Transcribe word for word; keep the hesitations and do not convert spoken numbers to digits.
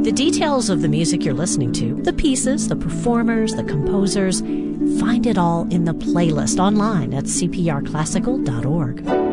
The details of the music you're listening to, the pieces, the performers, the composers, find it all in the playlist online at c p r classical dot org.